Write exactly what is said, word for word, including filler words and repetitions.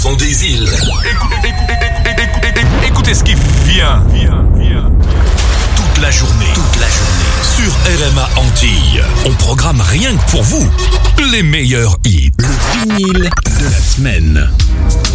vent des îles. Écoutez, écoutez, écoutez ce qui vient. Toute la journée, toute la journée, sur R M A Antilles, on programme rien que pour vous les meilleurs hits. Le vinyle de la semaine.